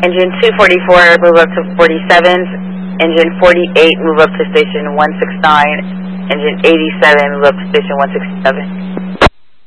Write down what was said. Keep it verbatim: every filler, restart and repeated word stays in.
Engine two forty-four, move up to forty-seventh. Engine forty-eight, move up to station one sixty-nine. Engine eighty-seven, move up to station one sixty-seven.